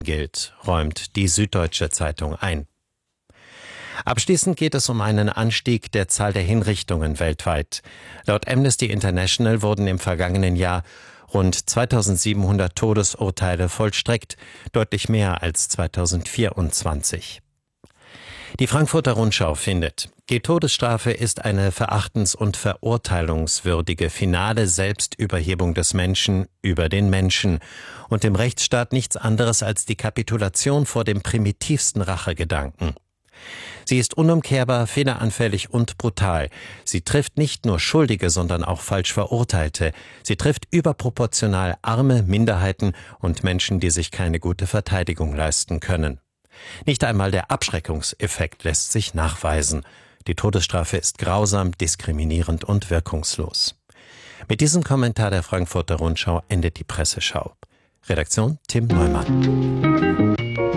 gilt, räumt die Süddeutsche Zeitung ein. Abschließend geht es um einen Anstieg der Zahl der Hinrichtungen weltweit. Laut Amnesty International wurden im vergangenen Jahr rund 2700 Todesurteile vollstreckt, deutlich mehr als 2024. Die Frankfurter Rundschau findet, die Todesstrafe ist eine verachtens- und verurteilungswürdige finale Selbstüberhebung des Menschen über den Menschen und im Rechtsstaat nichts anderes als die Kapitulation vor dem primitivsten Rachegedanken. Sie ist unumkehrbar, fehleranfällig und brutal. Sie trifft nicht nur Schuldige, sondern auch falsch Verurteilte. Sie trifft überproportional arme Minderheiten und Menschen, die sich keine gute Verteidigung leisten können. Nicht einmal der Abschreckungseffekt lässt sich nachweisen. Die Todesstrafe ist grausam, diskriminierend und wirkungslos. Mit diesem Kommentar der Frankfurter Rundschau endet die Presseschau. Redaktion Tim Neumann.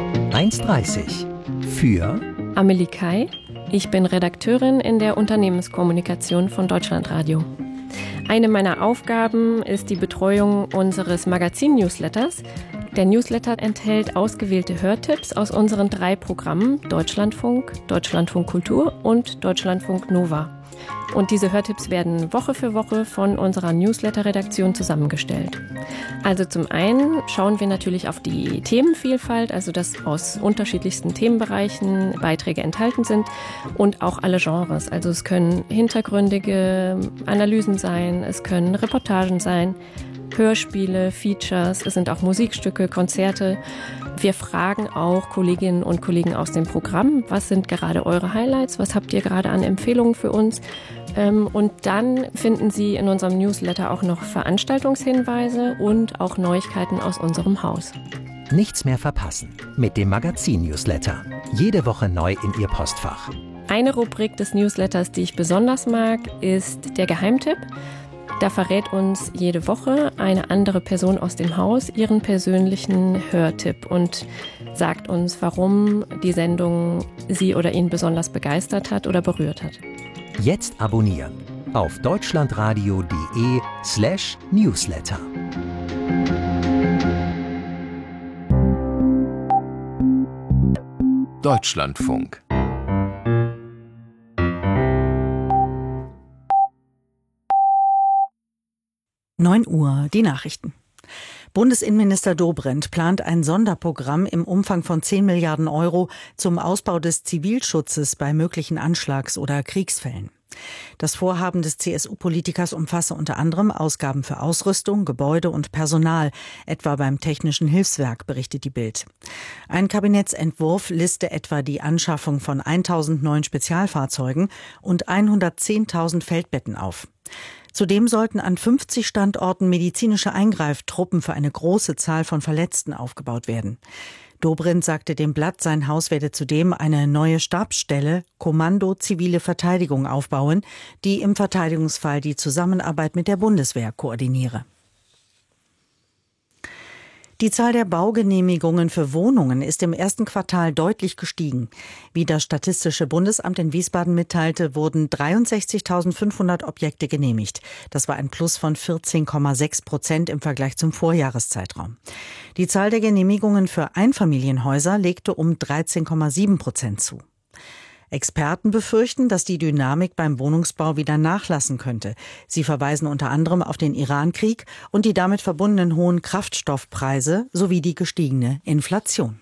1,30 für Amelie Kai. Ich bin Redakteurin in der Unternehmenskommunikation von Deutschlandradio. Eine meiner Aufgaben ist die Betreuung unseres Magazin-Newsletters. Der Newsletter enthält ausgewählte Hörtipps aus unseren 3 Programmen Deutschlandfunk, Deutschlandfunk Kultur und Deutschlandfunk Nova. Und diese Hörtipps werden Woche für Woche von unserer Newsletter-Redaktion zusammengestellt. Also zum einen schauen wir natürlich auf die Themenvielfalt, also dass aus unterschiedlichsten Themenbereichen Beiträge enthalten sind und auch alle Genres. Also es können hintergründige Analysen sein, es können Reportagen sein, Hörspiele, Features, es sind auch Musikstücke, Konzerte. Wir fragen auch Kolleginnen und Kollegen aus dem Programm, was sind gerade eure Highlights, was habt ihr gerade an Empfehlungen für uns? Und dann finden Sie in unserem Newsletter auch noch Veranstaltungshinweise und auch Neuigkeiten aus unserem Haus. Nichts mehr verpassen mit dem Magazin-Newsletter. Jede Woche neu in Ihr Postfach. Eine Rubrik des Newsletters, die ich besonders mag, ist der Geheimtipp. Da verrät uns jede Woche eine andere Person aus dem Haus ihren persönlichen Hörtipp und sagt uns, warum die Sendung sie oder ihn besonders begeistert hat oder berührt hat. Jetzt abonnieren auf deutschlandradio.de/Newsletter. Deutschlandfunk. Uhr, die Nachrichten. Bundesinnenminister Dobrindt plant ein Sonderprogramm im Umfang von 10 Milliarden Euro zum Ausbau des Zivilschutzes bei möglichen Anschlags- oder Kriegsfällen. Das Vorhaben des CSU-Politikers umfasse unter anderem Ausgaben für Ausrüstung, Gebäude und Personal, etwa beim Technischen Hilfswerk, berichtet die Bild. Ein Kabinettsentwurf liste etwa die Anschaffung von 1.000 neuen Spezialfahrzeugen und 110.000 Feldbetten auf. Zudem sollten an 50 Standorten medizinische Eingreiftruppen für eine große Zahl von Verletzten aufgebaut werden. Dobrindt sagte dem Blatt, sein Haus werde zudem eine neue Stabsstelle, Kommando Zivile Verteidigung, aufbauen, die im Verteidigungsfall die Zusammenarbeit mit der Bundeswehr koordiniere. Die Zahl der Baugenehmigungen für Wohnungen ist im ersten Quartal deutlich gestiegen. Wie das Statistische Bundesamt in Wiesbaden mitteilte, wurden 63.500 Objekte genehmigt. Das war ein Plus von 14,6% im Vergleich zum Vorjahreszeitraum. Die Zahl der Genehmigungen für Einfamilienhäuser legte um 13,7% zu. Experten befürchten, dass die Dynamik beim Wohnungsbau wieder nachlassen könnte. Sie verweisen unter anderem auf den Irankrieg und die damit verbundenen hohen Kraftstoffpreise sowie die gestiegene Inflation.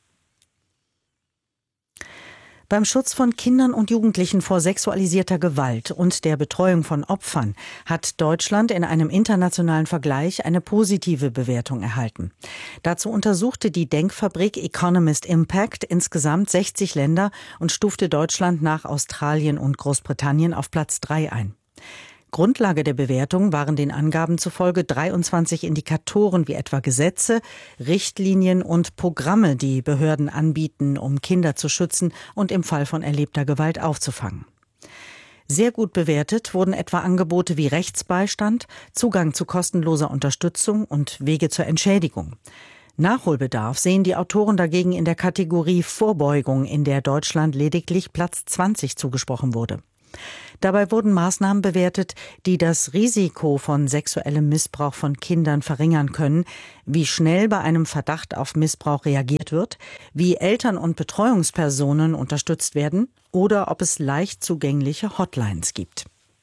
Beim Schutz von Kindern und Jugendlichen vor sexualisierter Gewalt und der Betreuung von Opfern hat Deutschland in einem internationalen Vergleich eine positive Bewertung erhalten. Dazu untersuchte die Denkfabrik Economist Impact insgesamt 60 Länder und stufte Deutschland nach Australien und Großbritannien auf Platz 3 ein. Grundlage der Bewertung waren den Angaben zufolge 23 Indikatoren wie etwa Gesetze, Richtlinien und Programme, die Behörden anbieten, um Kinder zu schützen und im Fall von erlebter Gewalt aufzufangen. Sehr gut bewertet wurden etwa Angebote wie Rechtsbeistand, Zugang zu kostenloser Unterstützung und Wege zur Entschädigung. Nachholbedarf sehen die Autoren dagegen in der Kategorie Vorbeugung, in der Deutschland lediglich Platz 20 zugesprochen wurde. Dabei wurden Maßnahmen bewertet, die das Risiko von sexuellem Missbrauch von Kindern verringern können, wie schnell bei einem Verdacht auf Missbrauch reagiert wird, wie Eltern und Betreuungspersonen unterstützt werden oder ob es leicht zugängliche Hotlines gibt.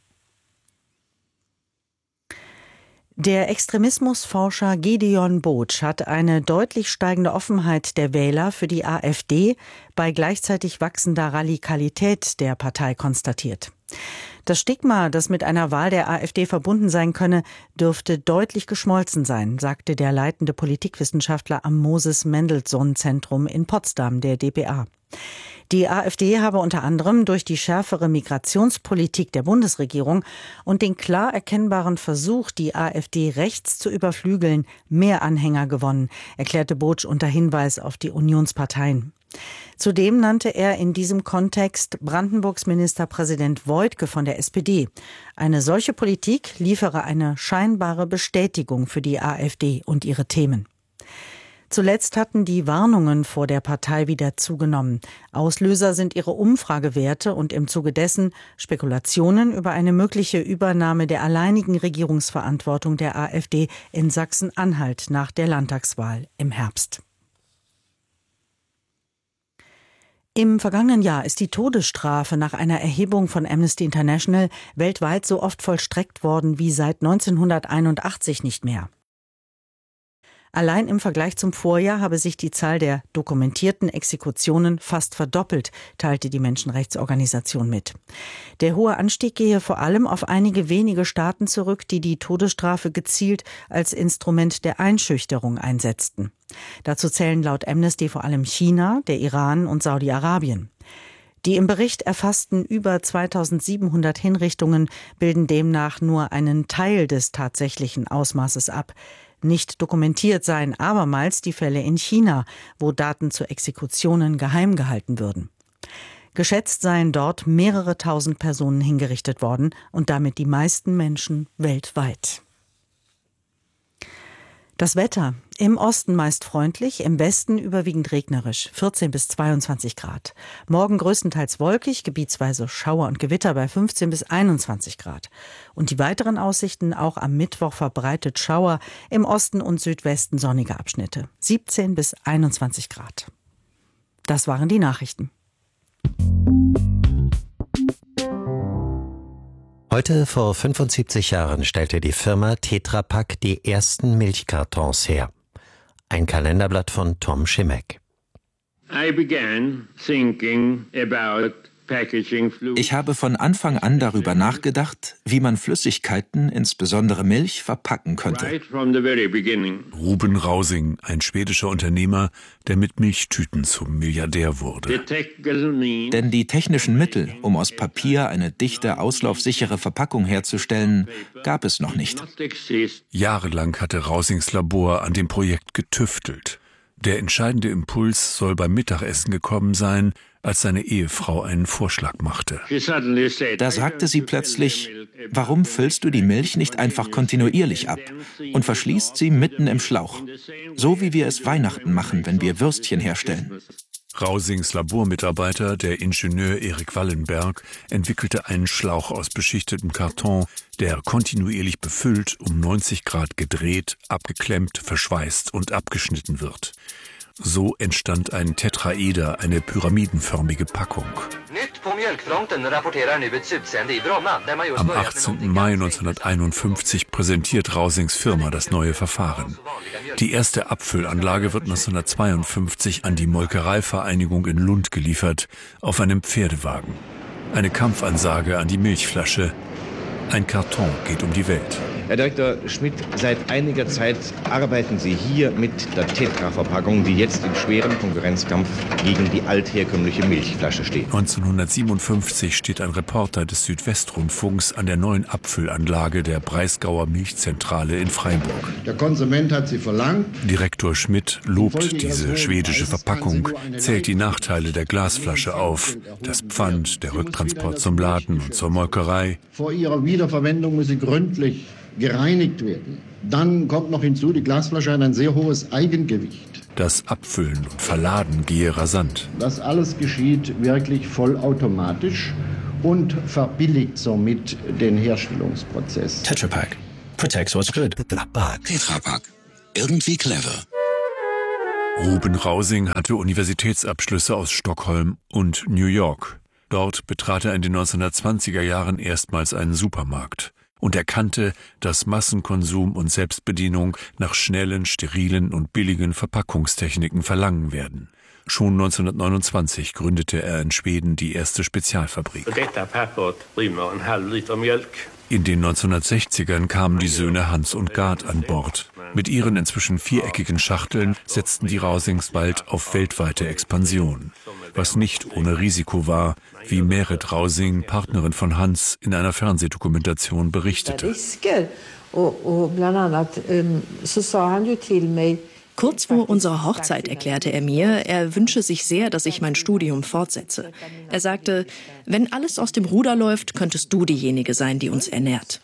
Der Extremismusforscher Gideon Botsch hat eine deutlich steigende Offenheit der Wähler für die AfD bei gleichzeitig wachsender Radikalität der Partei konstatiert. Das Stigma, das mit einer Wahl der AfD verbunden sein könne, dürfte deutlich geschmolzen sein, sagte der leitende Politikwissenschaftler am Moses-Mendelssohn-Zentrum in Potsdam, der dpa. Die AfD habe unter anderem durch die schärfere Migrationspolitik der Bundesregierung und den klar erkennbaren Versuch, die AfD rechts zu überflügeln, mehr Anhänger gewonnen, erklärte Botsch unter Hinweis auf die Unionsparteien. Zudem nannte er in diesem Kontext Brandenburgs Ministerpräsident Woidke von der SPD. Eine solche Politik liefere eine scheinbare Bestätigung für die AfD und ihre Themen. Zuletzt hatten die Warnungen vor der Partei wieder zugenommen. Auslöser sind ihre Umfragewerte und im Zuge dessen Spekulationen über eine mögliche Übernahme der alleinigen Regierungsverantwortung der AfD in Sachsen-Anhalt nach der Landtagswahl im Herbst. Im vergangenen Jahr ist die Todesstrafe nach einer Erhebung von Amnesty International weltweit so oft vollstreckt worden wie seit 1981 nicht mehr. Allein im Vergleich zum Vorjahr habe sich die Zahl der dokumentierten Exekutionen fast verdoppelt, teilte die Menschenrechtsorganisation mit. Der hohe Anstieg gehe vor allem auf einige wenige Staaten zurück, die die Todesstrafe gezielt als Instrument der Einschüchterung einsetzten. Dazu zählen laut Amnesty vor allem China, der Iran und Saudi-Arabien. Die im Bericht erfassten über 2700 Hinrichtungen bilden demnach nur einen Teil des tatsächlichen Ausmaßes ab. Nicht dokumentiert seien abermals die Fälle in China, wo Daten zu Exekutionen geheim gehalten würden. Geschätzt seien dort mehrere tausend Personen hingerichtet worden und damit die meisten Menschen weltweit. Das Wetter. Im Osten meist freundlich, im Westen überwiegend regnerisch, 14 bis 22 Grad. Morgen größtenteils wolkig, gebietsweise Schauer und Gewitter bei 15 bis 21 Grad. Und die weiteren Aussichten auch am Mittwoch verbreitet Schauer, im Osten und Südwesten sonnige Abschnitte, 17 bis 21 Grad. Das waren die Nachrichten. Heute vor 75 Jahren stellte die Firma Tetra Pak die ersten Milchkartons her. Ein Kalenderblatt von Tom Schimek. Ich habe von Anfang an darüber nachgedacht, wie man Flüssigkeiten, insbesondere Milch, verpacken könnte. Ruben Rausing, ein schwedischer Unternehmer, der mit Milchtüten zum Milliardär wurde. Denn die technischen Mittel, um aus Papier eine dichte, auslaufsichere Verpackung herzustellen, gab es noch nicht. Jahrelang hatte Rausings Labor an dem Projekt getüftelt. Der entscheidende Impuls soll beim Mittagessen gekommen sein, als seine Ehefrau einen Vorschlag machte. Da sagte sie plötzlich, warum füllst du die Milch nicht einfach kontinuierlich ab und verschließt sie mitten im Schlauch, so wie wir es Weihnachten machen, wenn wir Würstchen herstellen. Rausings Labormitarbeiter, der Ingenieur Erik Wallenberg, entwickelte einen Schlauch aus beschichtetem Karton, der kontinuierlich befüllt, um 90 Grad gedreht, abgeklemmt, verschweißt und abgeschnitten wird. So entstand ein Tetraeder, eine pyramidenförmige Packung. Am 18. Mai 1951 präsentiert Rausings Firma das neue Verfahren. Die erste Abfüllanlage wird 1952 an die Molkereivereinigung in Lund geliefert, auf einem Pferdewagen. Eine Kampfansage an die Milchflasche. Ein Karton geht um die Welt. Herr Direktor Schmidt, seit einiger Zeit arbeiten Sie hier mit der Tetra-Verpackung, die jetzt im schweren Konkurrenzkampf gegen die altherkömmliche Milchflasche steht. 1957 steht ein Reporter des Südwestrundfunks an der neuen Abfüllanlage der Breisgauer Milchzentrale in Freiburg. Der Konsument hat sie verlangt. Direktor Schmidt lobt diese schwedische Verpackung, zählt die Nachteile der Glasflasche auf. Das Pfand, der Rücktransport zum Laden und zur Molkerei. Vor ihrer Wiederverwendung muss sie gründlich gereinigt werden. Dann kommt noch hinzu, die Glasflasche hat ein sehr hohes Eigengewicht. Das Abfüllen und Verladen gehe rasant. Das alles geschieht wirklich vollautomatisch und verbilligt somit den Herstellungsprozess. Tetra Pak. Protects what's good. Tetra Pak. Irgendwie clever. Ruben Rausing hatte Universitätsabschlüsse aus Stockholm und New York. Dort betrat er in den 1920er Jahren erstmals einen Supermarkt und erkannte, dass Massenkonsum und Selbstbedienung nach schnellen, sterilen und billigen Verpackungstechniken verlangen werden. Schon 1929 gründete er in Schweden die erste Spezialfabrik. In den 1960ern kamen die Söhne Hans und Gard an Bord. Mit ihren inzwischen viereckigen Schachteln setzten die Rausings bald auf weltweite Expansion. Was nicht ohne Risiko war, wie Merit Rausing, Partnerin von Hans, in einer Fernsehdokumentation berichtete. Kurz vor unserer Hochzeit erklärte er mir, er wünsche sich sehr, dass ich mein Studium fortsetze. Er sagte, wenn alles aus dem Ruder läuft, könntest du diejenige sein, die uns ernährt.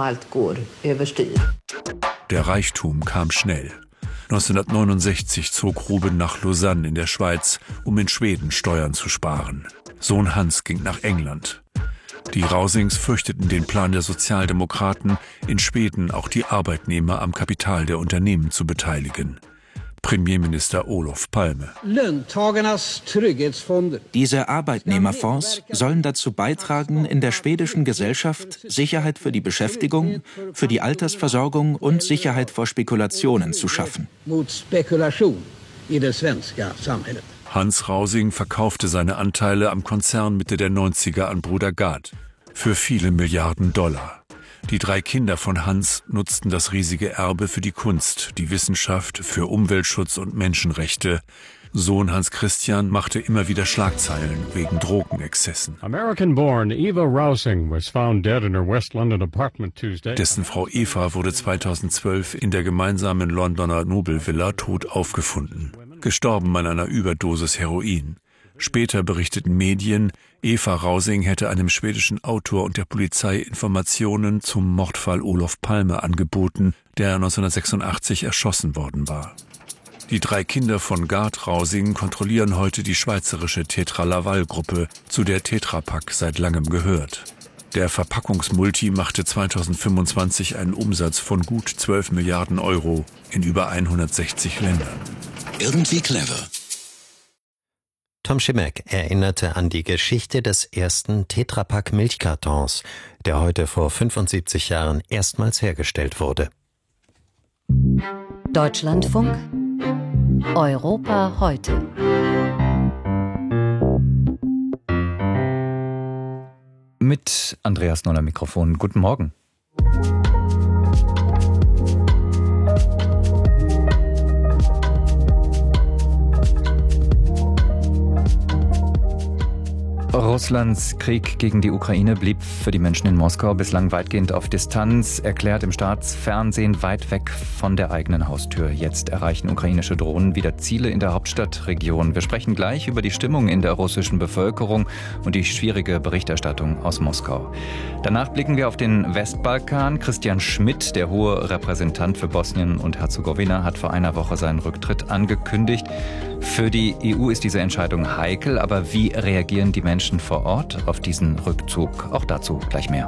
Der Reichtum kam schnell. 1969 zog Ruben nach Lausanne in der Schweiz, um in Schweden Steuern zu sparen. Sohn Hans ging nach England. Die Rausings fürchteten den Plan der Sozialdemokraten, in Schweden auch die Arbeitnehmer am Kapital der Unternehmen zu beteiligen. Premierminister Olof Palme. Diese Arbeitnehmerfonds sollen dazu beitragen, in der schwedischen Gesellschaft Sicherheit für die Beschäftigung, für die Altersversorgung und Sicherheit vor Spekulationen zu schaffen. Hans Rausing verkaufte seine Anteile am Konzern Mitte der 90er an Bruder Gard für viele Milliarden Dollar. Die 3 Kinder von Hans nutzten das riesige Erbe für die Kunst, die Wissenschaft, für Umweltschutz und Menschenrechte. Sohn Hans Christian machte immer wieder Schlagzeilen wegen Drogenexzessen. American-born Eva Rausing was found dead in her West London apartment Tuesday. Dessen Frau Eva wurde 2012 in der gemeinsamen Londoner Nobelvilla tot aufgefunden. Gestorben an einer Überdosis Heroin. Später berichteten Medien, Eva Rausing hätte einem schwedischen Autor und der Polizei Informationen zum Mordfall Olof Palme angeboten, der 1986 erschossen worden war. Die 3 Kinder von Gard Rausing kontrollieren heute die schweizerische Tetra Laval-Gruppe, zu der Tetra Pak seit langem gehört. Der Verpackungsmulti machte 2025 einen Umsatz von gut 12 Milliarden Euro in über 160 Ländern. Irgendwie clever. Tom Schimek erinnerte an die Geschichte des ersten Tetra Pak Milchkartons, der heute vor 75 Jahren erstmals hergestellt wurde. Deutschlandfunk Europa heute. Mit Andreas Noller Mikrofon. Guten Morgen. Russlands Krieg gegen die Ukraine blieb für die Menschen in Moskau bislang weitgehend auf Distanz, erklärt im Staatsfernsehen, weit weg von der eigenen Haustür. Jetzt erreichen ukrainische Drohnen wieder Ziele in der Hauptstadtregion. Wir sprechen gleich über die Stimmung in der russischen Bevölkerung und die schwierige Berichterstattung aus Moskau. Danach blicken wir auf den Westbalkan. Christian Schmidt, der hohe Repräsentant für Bosnien und Herzegowina, hat vor einer Woche seinen Rücktritt angekündigt. Für die EU ist diese Entscheidung heikel, aber wie reagieren die Menschen vor Ort auf diesen Rückzug? Auch dazu gleich mehr.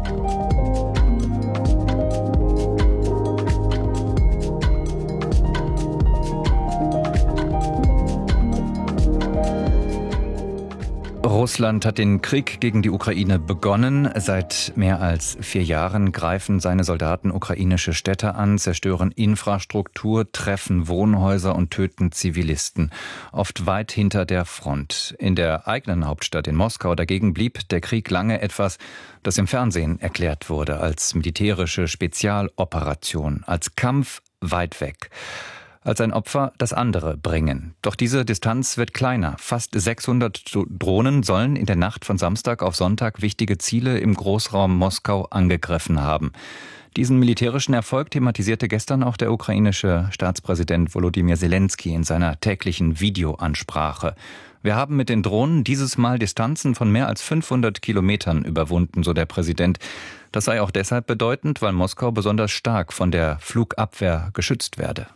Russland hat den Krieg gegen die Ukraine begonnen. Seit mehr als 4 Jahren greifen seine Soldaten ukrainische Städte an, zerstören Infrastruktur, treffen Wohnhäuser und töten Zivilisten. Oft weit hinter der Front. In der eigenen Hauptstadt in Moskau dagegen blieb der Krieg lange etwas, das im Fernsehen erklärt wurde als militärische Spezialoperation, als Kampf weit weg. Als ein Opfer das andere bringen. Doch diese Distanz wird kleiner. Fast 600 Drohnen sollen in der Nacht von Samstag auf Sonntag wichtige Ziele im Großraum Moskau angegriffen haben. Diesen militärischen Erfolg thematisierte gestern auch der ukrainische Staatspräsident Volodymyr Zelensky in seiner täglichen Videoansprache. Wir haben mit den Drohnen dieses Mal Distanzen von mehr als 500 Kilometern überwunden, so der Präsident. Das sei auch deshalb bedeutend, weil Moskau besonders stark von der Flugabwehr geschützt werde.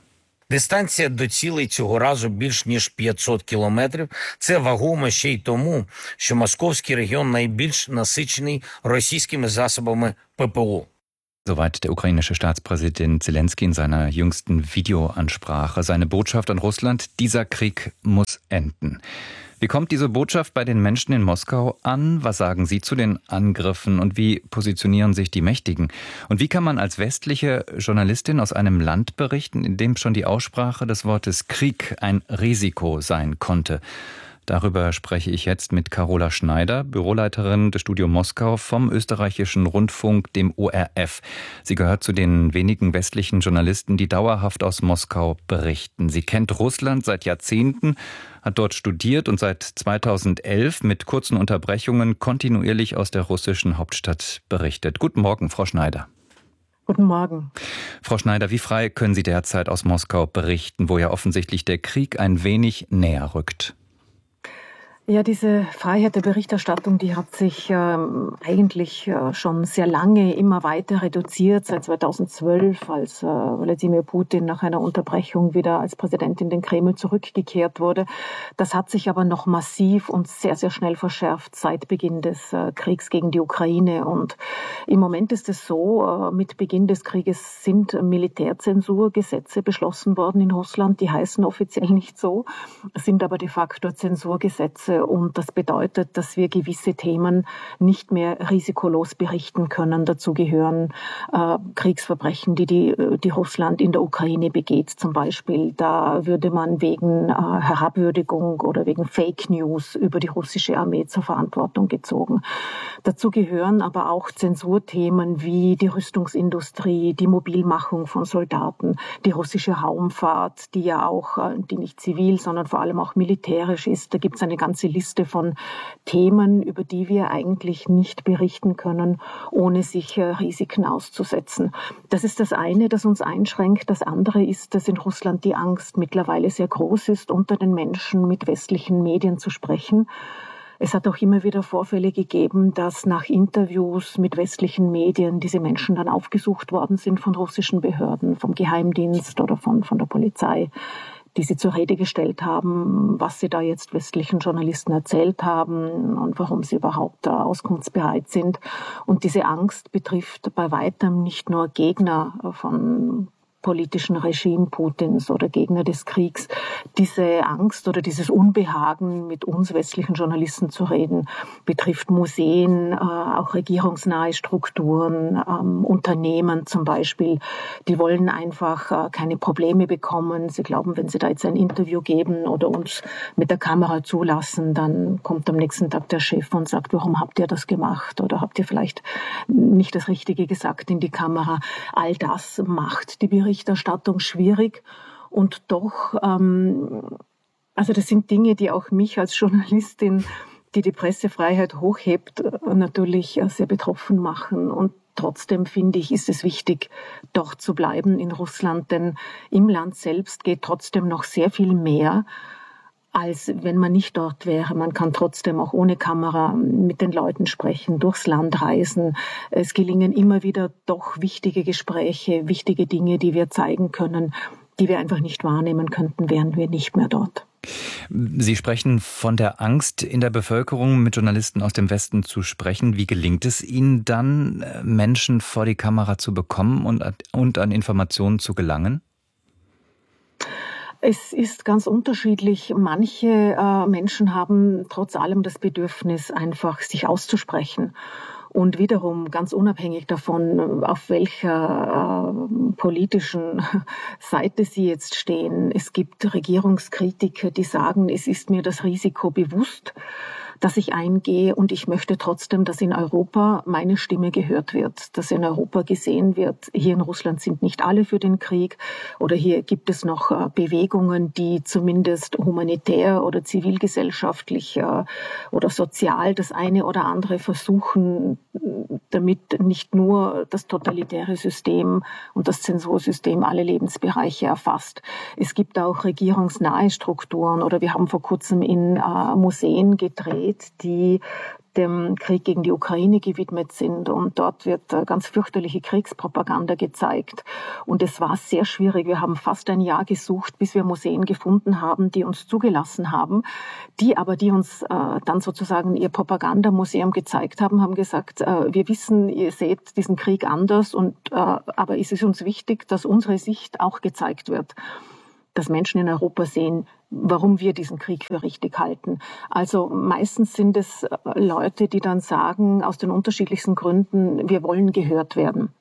Дистанція до цілей цього разу більш ніж 500 кілометрів. Це вагомо ще й тому, що московський регіон найбільш насичений російськими засобами ППО. Soweit der ukrainische Staatspräsident Zelensky in seiner jüngsten Videoansprache. Seine Botschaft an Russland: Dieser Krieg muss enden. Wie kommt diese Botschaft bei den Menschen in Moskau an? Was sagen Sie zu den Angriffen und wie positionieren sich die Mächtigen? Und wie kann man als westliche Journalistin aus einem Land berichten, in dem schon die Aussprache des Wortes Krieg ein Risiko sein konnte? Darüber spreche ich jetzt mit Carola Schneider, Büroleiterin des Studio Moskau vom österreichischen Rundfunk, dem ORF. Sie gehört zu den wenigen westlichen Journalisten, die dauerhaft aus Moskau berichten. Sie kennt Russland seit Jahrzehnten, hat dort studiert und seit 2011 mit kurzen Unterbrechungen kontinuierlich aus der russischen Hauptstadt berichtet. Guten Morgen, Frau Schneider. Guten Morgen. Frau Schneider, wie frei können Sie derzeit aus Moskau berichten, wo ja offensichtlich der Krieg ein wenig näher rückt? Ja, diese Freiheit der Berichterstattung, die hat sich eigentlich schon sehr lange immer weiter reduziert. Seit 2012, als Wladimir Putin nach einer Unterbrechung wieder als Präsident in den Kreml zurückgekehrt wurde. Das hat sich aber noch massiv und sehr, sehr schnell verschärft seit Beginn des Kriegs gegen die Ukraine. Und im Moment ist es so, mit Beginn des Krieges sind Militärzensurgesetze beschlossen worden in Russland. Die heißen offiziell nicht so, sind aber de facto Zensurgesetze. Und das bedeutet, dass wir gewisse Themen nicht mehr risikolos berichten können. Dazu gehören Kriegsverbrechen, die Russland in der Ukraine begeht. Zum Beispiel, da würde man wegen Herabwürdigung oder wegen Fake News über die russische Armee zur Verantwortung gezogen. Dazu gehören aber auch Zensurthemen wie die Rüstungsindustrie, die Mobilmachung von Soldaten, die russische Raumfahrt, die ja auch, die nicht zivil, sondern vor allem auch militärisch ist. Da gibt es eine ganze Liste von Themen, über die wir eigentlich nicht berichten können, ohne sich Risiken auszusetzen. Das ist das eine, das uns einschränkt. Das andere ist, dass in Russland die Angst mittlerweile sehr groß ist, unter den Menschen mit westlichen Medien zu sprechen. Es hat auch immer wieder Vorfälle gegeben, dass nach Interviews mit westlichen Medien diese Menschen dann aufgesucht worden sind von russischen Behörden, vom Geheimdienst oder von der Polizei, die sie zur Rede gestellt haben, was sie da jetzt westlichen Journalisten erzählt haben und warum sie überhaupt auskunftsbereit sind. Und diese Angst betrifft bei weitem nicht nur Gegner von politischen Regime Putins oder Gegner des Kriegs. Diese Angst oder dieses Unbehagen, mit uns westlichen Journalisten zu reden, betrifft Museen, auch regierungsnahe Strukturen, Unternehmen zum Beispiel. Die wollen einfach keine Probleme bekommen. Sie glauben, wenn sie da jetzt ein Interview geben oder uns mit der Kamera zulassen, dann kommt am nächsten Tag der Chef und sagt, warum habt ihr das gemacht? Oder habt ihr vielleicht nicht das Richtige gesagt in die Kamera? All das macht die Berichterstattung schwierig und doch, also das sind Dinge, die auch mich als Journalistin, die Pressefreiheit hochhebt, natürlich sehr betroffen machen. Und trotzdem finde ich, ist es wichtig, dort zu bleiben in Russland, denn im Land selbst geht trotzdem noch sehr viel mehr, als wenn man nicht dort wäre. Man kann trotzdem auch ohne Kamera mit den Leuten sprechen, durchs Land reisen. Es gelingen immer wieder doch wichtige Gespräche, wichtige Dinge, die wir zeigen können, die wir einfach nicht wahrnehmen könnten, wären wir nicht mehr dort. Sie sprechen von der Angst in der Bevölkerung, mit Journalisten aus dem Westen zu sprechen. Wie gelingt es Ihnen dann, Menschen vor die Kamera zu bekommen und an Informationen zu gelangen? Es ist ganz unterschiedlich. Manche Menschen haben trotz allem das Bedürfnis, einfach sich auszusprechen. Und wiederum, ganz unabhängig davon, auf welcher politischen Seite sie jetzt stehen, es gibt Regierungskritiker, die sagen, es ist mir das Risiko bewusst, dass ich eingehe und ich möchte trotzdem, dass in Europa meine Stimme gehört wird, dass in Europa gesehen wird, hier in Russland sind nicht alle für den Krieg oder hier gibt es noch Bewegungen, die zumindest humanitär oder zivilgesellschaftlich oder sozial das eine oder andere versuchen, damit nicht nur das totalitäre System und das Zensursystem alle Lebensbereiche erfasst. Es gibt auch regierungsnahe Strukturen oder wir haben vor kurzem in Museen gedreht, die dem Krieg gegen die Ukraine gewidmet sind. Und dort wird ganz fürchterliche Kriegspropaganda gezeigt. Und es war sehr schwierig. Wir haben fast ein Jahr gesucht, bis wir Museen gefunden haben, die uns zugelassen haben. Die uns dann sozusagen ihr Propagandamuseum gezeigt haben, haben gesagt, wir wissen, ihr seht diesen Krieg anders, aber es ist uns wichtig, dass unsere Sicht auch gezeigt wird. Dass Menschen in Europa sehen, warum wir diesen Krieg für richtig halten. Also meistens sind es Leute, die dann sagen, aus den unterschiedlichsten Gründen, wir wollen gehört werden.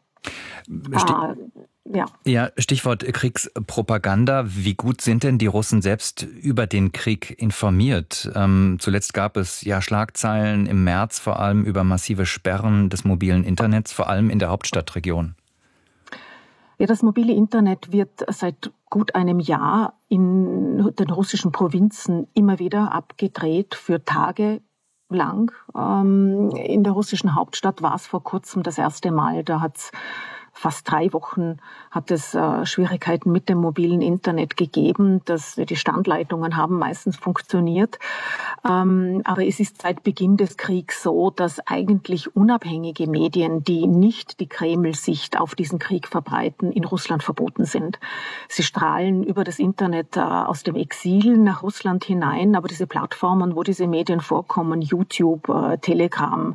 Ja, Stichwort Kriegspropaganda. Wie gut sind denn die Russen selbst über den Krieg informiert? Zuletzt gab es ja Schlagzeilen im März vor allem über massive Sperren des mobilen Internets, vor allem in der Hauptstadtregion. Ja, das mobile Internet wird seit gut einem Jahr in den russischen Provinzen immer wieder abgedreht für Tage lang. In der russischen Hauptstadt war es vor kurzem das erste Mal. Da hat es fast 3 Wochen hat es Schwierigkeiten mit dem mobilen Internet gegeben. Die Standleitungen haben meistens funktioniert. Aber es ist seit Beginn des Kriegs so, dass eigentlich unabhängige Medien, die nicht die Kreml-Sicht auf diesen Krieg verbreiten, in Russland verboten sind. Sie strahlen über das Internet aus dem Exil nach Russland hinein, aber diese Plattformen, wo diese Medien vorkommen, YouTube, Telegram,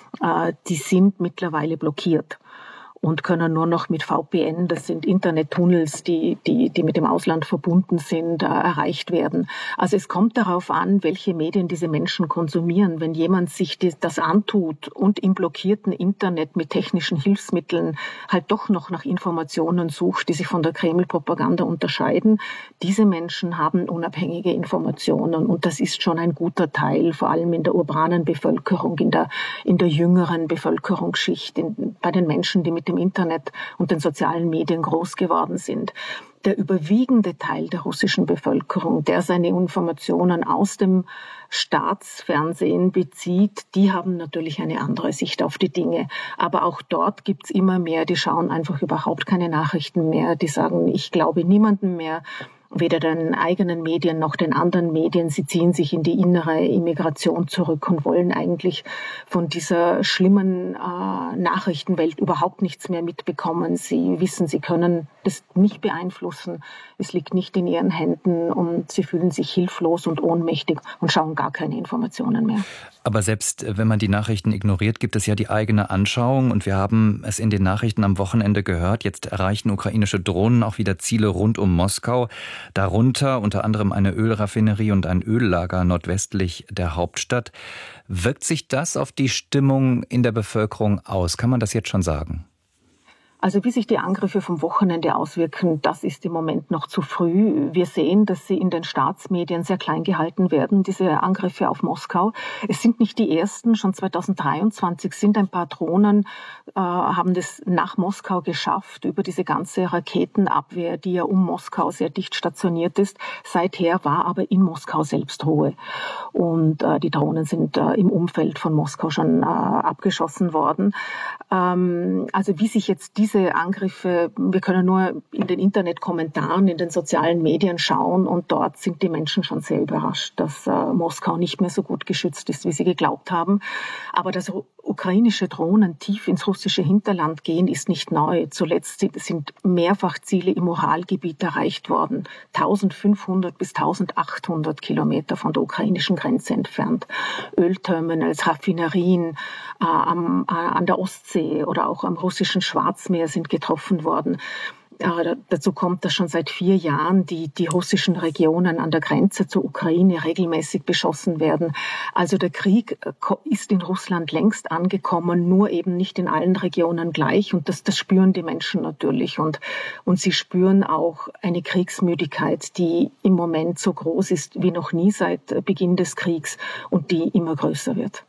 die sind mittlerweile blockiert und können nur noch mit VPN, das sind Internettunnels, die mit dem Ausland verbunden sind, erreicht werden. Also es kommt darauf an, welche Medien diese Menschen konsumieren. Wenn jemand sich das antut und im blockierten Internet mit technischen Hilfsmitteln halt doch noch nach Informationen sucht, die sich von der Kreml-Propaganda unterscheiden, diese Menschen haben unabhängige Informationen und das ist schon ein guter Teil, vor allem in der urbanen Bevölkerung, in der jüngeren Bevölkerungsschicht, bei den Menschen, die mit dem Internet und den sozialen Medien groß geworden sind. Der überwiegende Teil der russischen Bevölkerung, der seine Informationen aus dem Staatsfernsehen bezieht, die haben natürlich eine andere Sicht auf die Dinge. Aber auch dort gibt's immer mehr, die schauen einfach überhaupt keine Nachrichten mehr, die sagen, ich glaube niemandem mehr, weder den eigenen Medien noch den anderen Medien. Sie ziehen sich in die innere Immigration zurück und wollen eigentlich von dieser schlimmen Nachrichtenwelt überhaupt nichts mehr mitbekommen. Sie wissen, sie können das nicht beeinflussen. Es liegt nicht in ihren Händen und sie fühlen sich hilflos und ohnmächtig und schauen gar keine Informationen mehr. Aber selbst wenn man die Nachrichten ignoriert, gibt es ja die eigene Anschauung. Und wir haben es in den Nachrichten am Wochenende gehört. Jetzt erreichen ukrainische Drohnen auch wieder Ziele rund um Moskau. Darunter unter anderem eine Ölraffinerie und ein Öllager nordwestlich der Hauptstadt. Wirkt sich das auf die Stimmung in der Bevölkerung aus? Kann man das jetzt schon sagen? Also wie sich die Angriffe vom Wochenende auswirken, das ist im Moment noch zu früh. Wir sehen, dass sie in den Staatsmedien sehr klein gehalten werden, diese Angriffe auf Moskau. Es sind nicht die ersten. Schon 2023 sind ein paar Drohnen, haben das nach Moskau geschafft, über diese ganze Raketenabwehr, die ja um Moskau sehr dicht stationiert ist. Seither war aber in Moskau selbst Ruhe. Und die Drohnen sind im Umfeld von Moskau schon abgeschossen worden. Also wie sich jetzt diese Angriffe, wir können nur in den Internetkommentaren, in den sozialen Medien schauen und dort sind die Menschen schon sehr überrascht, dass Moskau nicht mehr so gut geschützt ist, wie sie geglaubt haben. Aber dass ukrainische Drohnen tief ins russische Hinterland gehen, ist nicht neu. Zuletzt sind mehrfach Ziele im Uralgebiet erreicht worden, 1500 bis 1800 Kilometer von der ukrainischen Grenze entfernt. Ölterminals, Raffinerien an der Ostsee oder auch am russischen Schwarzmeer sind getroffen worden. Dazu kommt, dass schon seit 4 Jahren die russischen Regionen an der Grenze zur Ukraine regelmäßig beschossen werden. Also der Krieg ist in Russland längst angekommen, nur eben nicht in allen Regionen gleich. Und das spüren die Menschen natürlich. Und sie spüren auch eine Kriegsmüdigkeit, die im Moment so groß ist wie noch nie seit Beginn des Kriegs und die immer größer wird.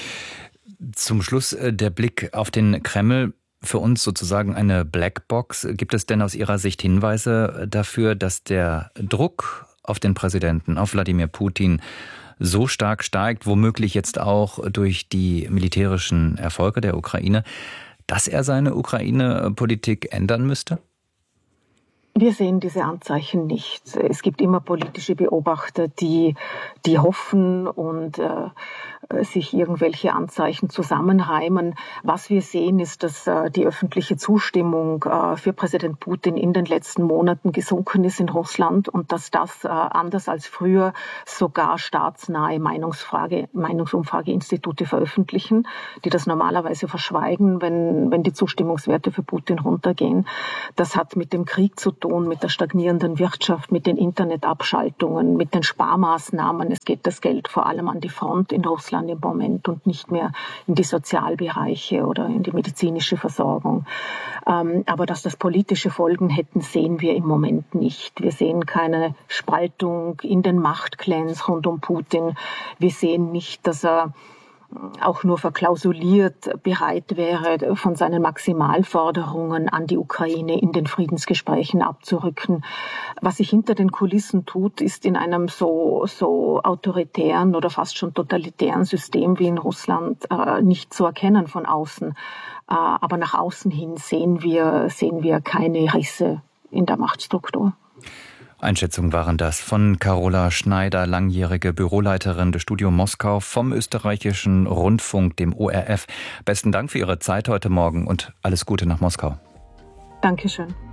Zum Schluss der Blick auf den Kreml. Für uns sozusagen eine Blackbox. Gibt es denn aus Ihrer Sicht Hinweise dafür, dass der Druck auf den Präsidenten, auf Wladimir Putin, so stark steigt, womöglich jetzt auch durch die militärischen Erfolge der Ukraine, dass er seine Ukraine-Politik ändern müsste? Wir sehen diese Anzeichen nicht. Es gibt immer politische Beobachter, die hoffen und sich irgendwelche Anzeichen zusammenreimen. Was wir sehen, ist, dass die öffentliche Zustimmung für Präsident Putin in den letzten Monaten gesunken ist in Russland und dass das anders als früher sogar staatsnahe Meinungsumfrageinstitute veröffentlichen, die das normalerweise verschweigen, wenn die Zustimmungswerte für Putin runtergehen. Das hat mit dem Krieg zu tun, mit der stagnierenden Wirtschaft, mit den Internetabschaltungen, mit den Sparmaßnahmen. Es geht das Geld vor allem an die Front in Russland im Moment und nicht mehr in die Sozialbereiche oder in die medizinische Versorgung. Aber dass das politische Folgen hätten, sehen wir im Moment nicht. Wir sehen keine Spaltung in den Machtclans rund um Putin. Wir sehen nicht, dass er auch nur verklausuliert bereit wäre, von seinen Maximalforderungen an die Ukraine in den Friedensgesprächen abzurücken. Was sich hinter den Kulissen tut, ist in einem so autoritären oder fast schon totalitären System wie in Russland nicht zu erkennen von außen. Aber nach außen hin sehen wir keine Risse in der Machtstruktur. Einschätzungen waren das von Carola Schneider, langjährige Büroleiterin des Studio Moskau vom Österreichischen Rundfunk, dem ORF. Besten Dank für Ihre Zeit heute Morgen und alles Gute nach Moskau. Dankeschön.